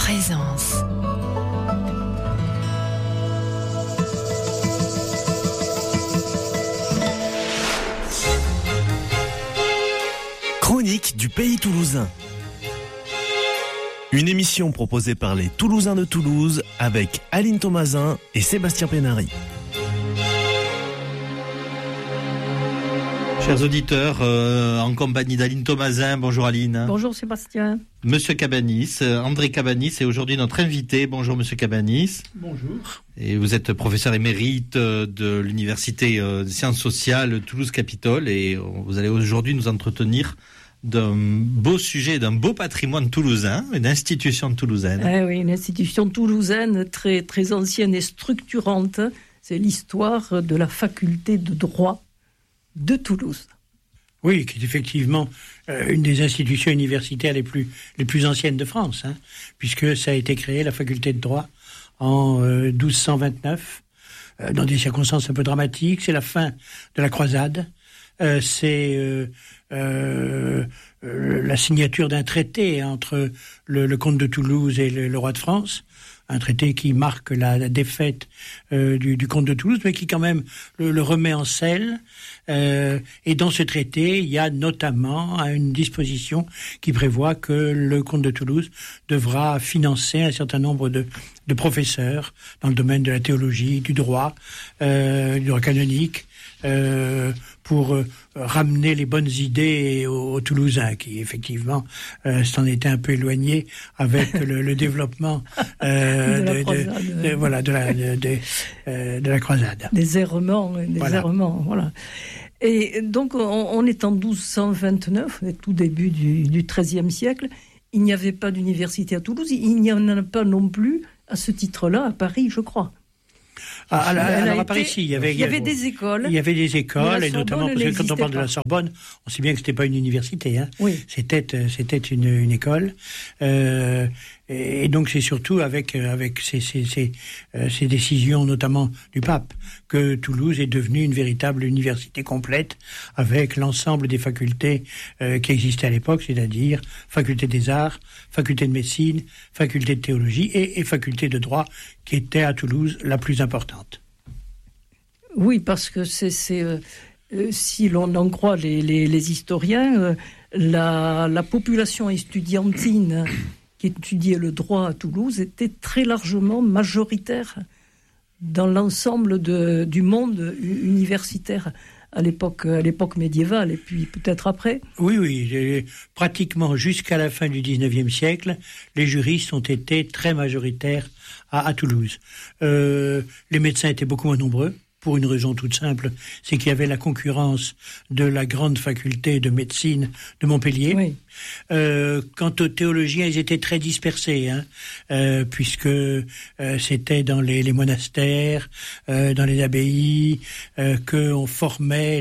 Présence. Chronique du pays toulousain. Une émission proposée par les Toulousains de Toulouse avec Aline Thomasin et Sébastien Pénary. Chers auditeurs, en compagnie d'Aline Thomasin, bonjour Aline. Bonjour Sébastien. Monsieur Cabanis, André Cabanis est aujourd'hui notre invité. Bonjour Monsieur Cabanis. Bonjour. Et vous êtes professeur émérite de l'Université des Sciences Sociales Toulouse-Capitole et vous allez aujourd'hui nous entretenir d'un beau sujet, d'un beau patrimoine toulousain, une institution toulousaine. Oui, une institution toulousaine très, très ancienne et structurante. C'est l'histoire de la faculté de droit de Toulouse. Oui, qui est effectivement une des institutions universitaires les plus anciennes de France, puisque ça a été créé, la faculté de droit, en 1229, dans des circonstances un peu dramatiques. C'est la fin de la croisade. C'est la signature d'un traité entre le comte de Toulouse et le roi de France. Un traité qui marque la défaite du comte de Toulouse, mais qui quand même le remet en selle. Et dans ce traité, il y a notamment une disposition qui prévoit que le comte de Toulouse devra financer un certain nombre de professeurs dans le domaine de la théologie, du droit canonique, pour ramener les bonnes idées aux Toulousains, qui effectivement s'en étaient un peu éloignés avec le développement de la croisade. Des errements, voilà. Et donc on est en 1229, au tout début du XIIIe siècle. Il n'y avait pas d'université à Toulouse, il n'y en a pas non plus à ce titre-là à Paris, je crois. Alors à Paris, il y avait des écoles. Il y avait des écoles, et notamment parce que quand on parle de la Sorbonne, on sait bien que c'était pas une université. Oui. C'était une école. Et donc c'est surtout avec ces décisions, notamment du pape, que Toulouse est devenue une véritable université complète, avec l'ensemble des facultés qui existaient à l'époque, c'est-à-dire faculté des arts, faculté de médecine, faculté de théologie et faculté de droit, qui était à Toulouse la plus importante. Oui, parce que si l'on en croit les historiens, la population estudiantine qui étudiait le droit à Toulouse était très largement majoritaire dans l'ensemble du monde universitaire à l'époque médiévale et puis peut-être après. Oui, pratiquement jusqu'à la fin du XIXe siècle, les juristes ont été très majoritaires à Toulouse. Les médecins étaient beaucoup moins nombreux, pour une raison toute simple, c'est qu'il y avait la concurrence de la grande faculté de médecine de Montpellier. Oui. Quant aux théologiens, ils étaient très dispersés, puisque c'était dans les monastères, dans les abbayes, qu'on formait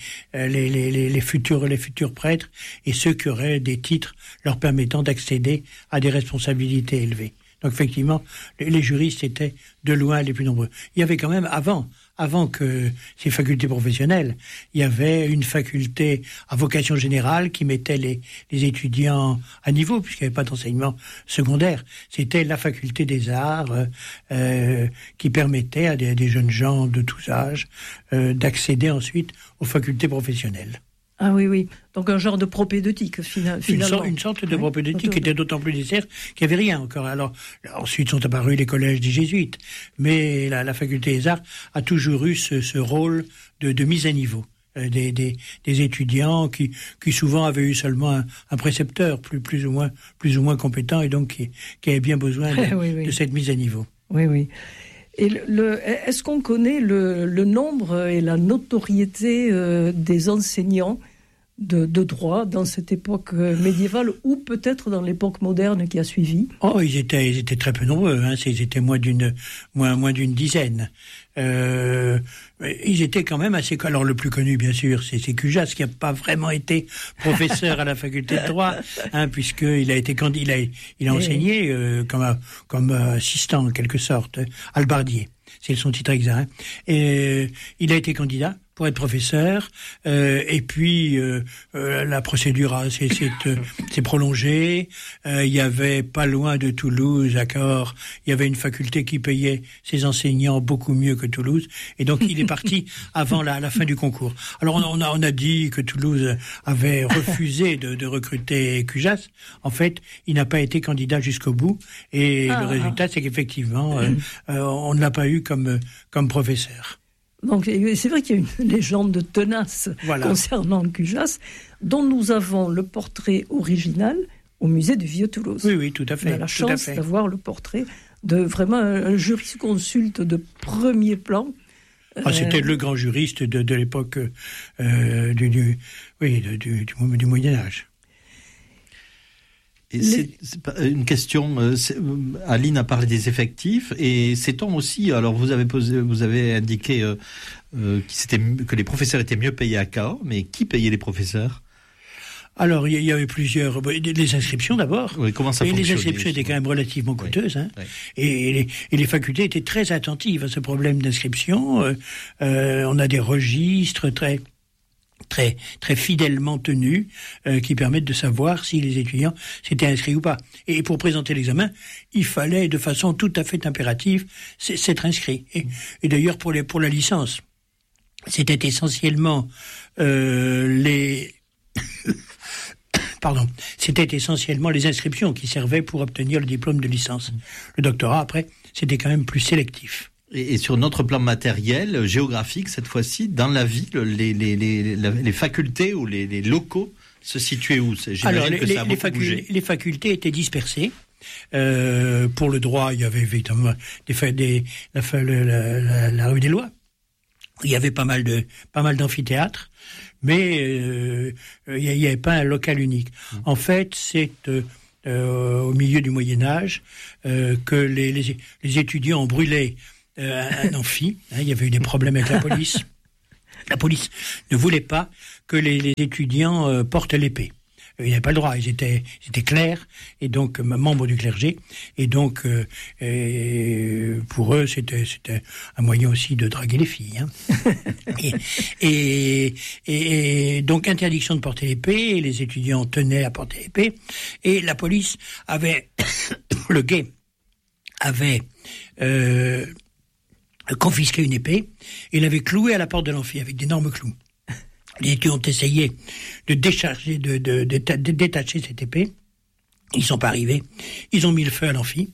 les futurs prêtres et ceux qui auraient des titres leur permettant d'accéder à des responsabilités élevées. Donc effectivement, les juristes étaient de loin les plus nombreux. Il y avait quand même, avant que ces facultés professionnelles, il y avait une faculté à vocation générale qui mettait les étudiants à niveau, puisqu'il n'y avait pas d'enseignement secondaire. C'était la faculté des arts qui permettait à des jeunes gens de tous âges d'accéder ensuite aux facultés professionnelles. Ah oui. Donc un genre de propédeutique, finalement. Une sorte de propédeutique qui était d'autant plus nécessaire qu'il n'y avait rien encore. Alors, ensuite sont apparus les collèges des jésuites. Mais la faculté des arts a toujours eu ce rôle de mise à niveau des étudiants qui souvent avaient eu seulement un précepteur plus ou moins compétent et donc qui avait bien besoin de cette mise à niveau. Oui. Et est-ce qu'on connaît le nombre et la notoriété des enseignants de droit dans cette époque médiévale ou peut-être dans l'époque moderne qui a suivi? Ils étaient très peu nombreux, ils étaient moins d'une dizaine. Ils étaient quand même assez... Alors le plus connu bien sûr c'est Cujas, qui n'a pas vraiment été professeur à la faculté de droit, puisqu'il a été il a enseigné comme assistant en quelque sorte, albardier. C'est son titre exact. Et il a été candidat pour être professeur, et puis la procédure s'est prolongée. Il y avait pas loin de Toulouse, à Cahors, il y avait une faculté qui payait ses enseignants beaucoup mieux que Toulouse, et donc il est parti avant la fin du concours. Alors on a dit que Toulouse avait refusé de recruter Cujas. En fait, il n'a pas été candidat jusqu'au bout, et le résultat, c'est qu'effectivement, on ne l'a pas eu comme professeur. Donc c'est vrai qu'il y a une légende tenace concernant Cujas, dont nous avons le portrait original au musée du Vieux-Toulouse. Oui, tout à fait. On a la chance d'avoir le portrait de vraiment un jurisconsulte de premier plan. C'était le grand juriste de l'époque du Moyen-Âge. Et c'est une question. Aline a parlé des effectifs, et sait-on aussi. Alors vous avez indiqué que les professeurs étaient mieux payés à Cahors, mais qui payait les professeurs? Alors il y avait plusieurs. Les inscriptions d'abord. Oui, comment ça fonctionnait? Les inscriptions étaient quand même relativement coûteuses, hein. Oui. Et les facultés étaient très attentives à ce problème d'inscription. On a des registres très fidèlement tenus, qui permettent de savoir si les étudiants s'étaient inscrits ou pas. Et pour présenter l'examen, il fallait de façon tout à fait impérative s'être inscrit. Et d'ailleurs pour la licence, c'était essentiellement c'était essentiellement les inscriptions qui servaient pour obtenir le diplôme de licence. Le doctorat, après, c'était quand même plus sélectif. Et sur notre plan matériel, géographique, cette fois-ci, dans la ville, les facultés ou les locaux se situaient où? Alors, les facultés étaient dispersées. Pour le droit, il y avait évidemment la rue des Lois. Il y avait pas mal d'amphithéâtres, mais il n'y avait pas un local unique. En fait, c'est au milieu du Moyen-Âge que les étudiants ont brûlé un amphi. Il y avait eu des problèmes avec la police. La police ne voulait pas que les étudiants portent l'épée. Ils n'avaient pas le droit, ils étaient clercs, et donc membres du clergé, et donc pour eux c'était un moyen aussi de draguer les filles, hein. et donc interdiction de porter l'épée, et les étudiants tenaient à porter l'épée, et la police avait le guet avait confisqué une épée et l'avait clouée à la porte de l'amphi avec d'énormes clous. Les étudiants ont essayé de détacher cette épée. Ils sont pas arrivés. Ils ont mis le feu à l'amphi.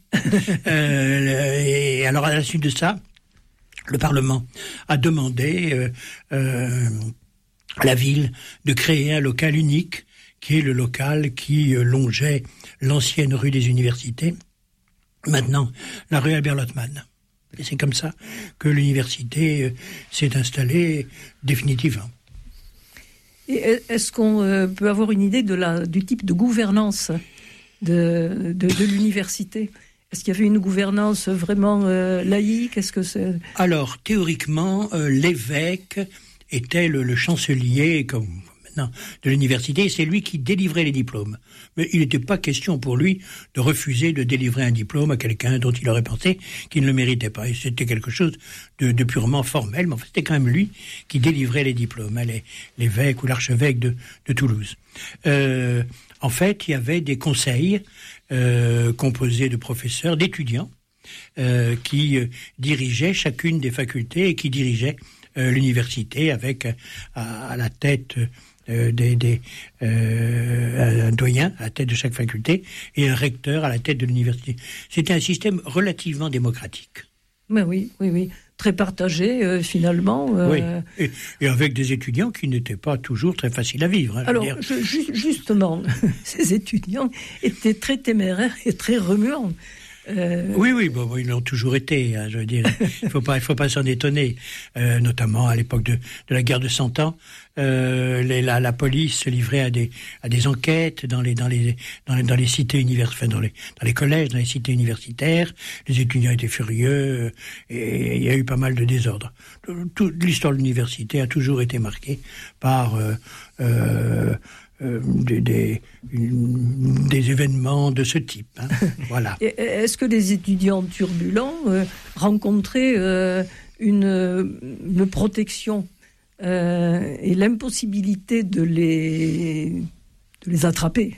Et alors, à la suite de ça, le Parlement a demandé à la ville de créer un local unique, qui est le local qui longeait l'ancienne rue des Universités, maintenant la rue Albert Lottmann. Et c'est comme ça que l'université s'est installée définitivement. Et est-ce qu'on peut avoir une idée du type de gouvernance de l'université? Est-ce qu'il y avait une gouvernance vraiment laïque? Est-ce que c'est... Alors, théoriquement, l'évêque était le chancelier, comme maintenant, de l'université, et c'est lui qui délivrait les diplômes. Mais il n'était pas question pour lui de refuser de délivrer un diplôme à quelqu'un dont il aurait pensé qu'il ne le méritait pas. Et c'était quelque chose de purement formel, mais en fait, c'était quand même lui qui délivrait les diplômes, l'évêque ou l'archevêque de Toulouse. En fait, il y avait des conseils composés de professeurs, d'étudiants, qui dirigeaient chacune des facultés et qui dirigeaient l'université avec à la tête un doyen à la tête de chaque faculté et un recteur à la tête de l'université. C'était un système relativement démocratique. Mais oui. Très partagé, finalement. Oui, et avec des étudiants qui n'étaient pas toujours très faciles à vivre. Alors, justement, ces étudiants étaient très téméraires et très remuants. Oui, bon, ils l'ont toujours été, hein, je veux dire. Il faut pas s'en étonner. Notamment à l'époque de la guerre de 100 ans, la police se livrait à des enquêtes dans les cités universitaires, dans les collèges, dans les cités universitaires. Les étudiants étaient furieux et il y a eu pas mal de désordre. Toute l'histoire de l'université a toujours été marquée par des événements de ce type, hein. Voilà. Est-ce que les étudiants turbulents rencontraient une protection et l'impossibilité de les attraper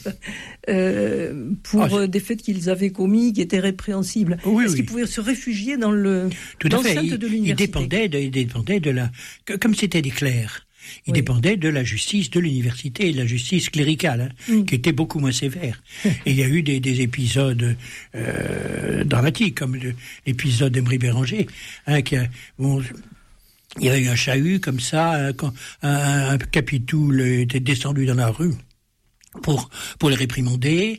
pour des faits qu'ils avaient commis, qui étaient répréhensibles. Est-ce qu'ils pouvaient se réfugier dans l'enceinte de l'université? Il dépendait de la... Comme c'était des clercs, il dépendait de la justice de l'université, de la justice cléricale, qui était beaucoup moins sévère. Et il y a eu des épisodes dramatiques, comme l'épisode d'Emery Béranger, il y avait eu un chahut comme ça, quand un capitoul était descendu dans la rue pour les réprimander.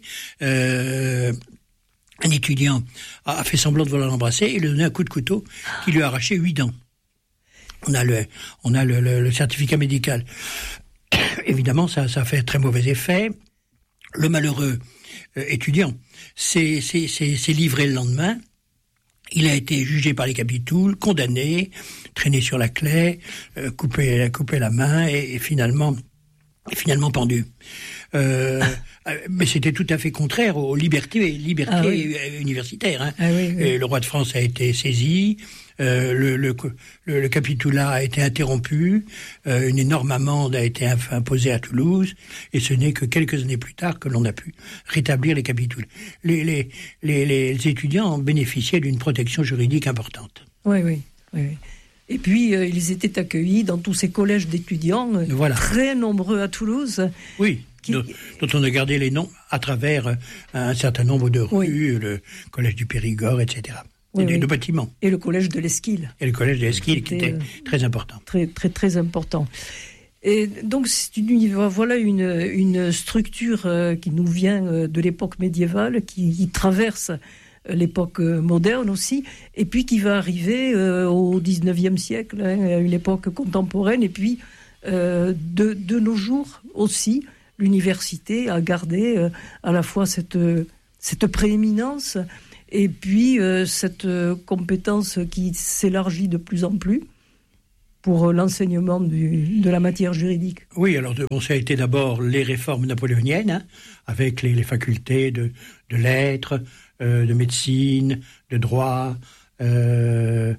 Un étudiant a fait semblant de vouloir l'embrasser et lui a donné un coup de couteau qui lui a arraché 8 dents. On a le certificat médical. Évidemment, ça a fait très mauvais effet. Le malheureux étudiant s'est livré le lendemain. Il a été jugé par les capitouls, condamné, traîné sur la claie, coupé la main et finalement pendu. Mais c'était tout à fait contraire aux libertés universitaires. Hein. Et le roi de France a été saisi, le capitoulat a été interrompu, une énorme amende a été imposée à Toulouse, et ce n'est que quelques années plus tard que l'on a pu rétablir les capitouls. Les étudiants bénéficiaient d'une protection juridique importante. Oui. Et puis, ils étaient accueillis dans tous ces collèges d'étudiants, très nombreux à Toulouse. Oui, dont on a gardé les noms à travers un certain nombre de rues, le collège du Périgord, etc. De bâtiments. Et le collège de l'Esquile. Et le collège de l'Esquile, qui était très important. Très, très, très important. Et donc, voilà une structure qui nous vient de l'époque médiévale, qui traverse l'époque moderne aussi, et puis qui va arriver au XIXe siècle, à une époque contemporaine, et puis de nos jours aussi, l'université a gardé à la fois cette prééminence, et puis cette compétence qui s'élargit de plus en plus pour l'enseignement de la matière juridique. Oui, alors ça a été d'abord les réformes napoléoniennes, avec les facultés de lettres, de médecine, de droit, et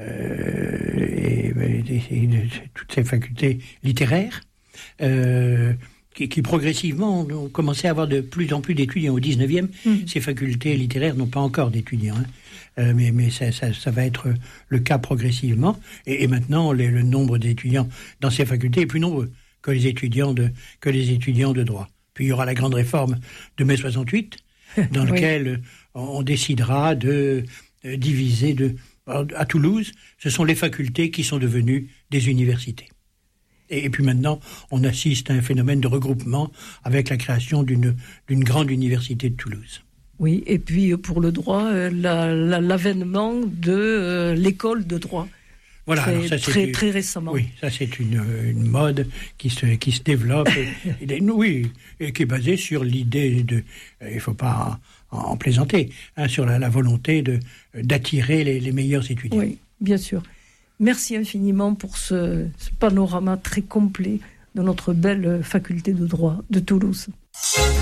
toutes ces facultés littéraires, qui progressivement ont commencé à avoir de plus en plus d'étudiants. Au 19e, ces facultés littéraires n'ont pas encore d'étudiants, mais ça va être le cas progressivement. Et maintenant, le nombre d'étudiants dans ces facultés est plus nombreux que les étudiants de droit. Puis il y aura la grande réforme de mai 68, dans laquelle on décidera de diviser à Toulouse, ce sont les facultés qui sont devenues des universités. Et puis maintenant, on assiste à un phénomène de regroupement avec la création d'une grande université de Toulouse. Oui, et puis pour le droit, l'avènement de l'école de droit. Voilà, très récemment. Oui, ça c'est une mode qui se développe, et qui est basée sur l'idée il ne faut pas en plaisanter, sur la volonté d'attirer les meilleurs étudiants. Oui, bien sûr. Merci infiniment pour ce panorama très complet de notre belle faculté de droit de Toulouse.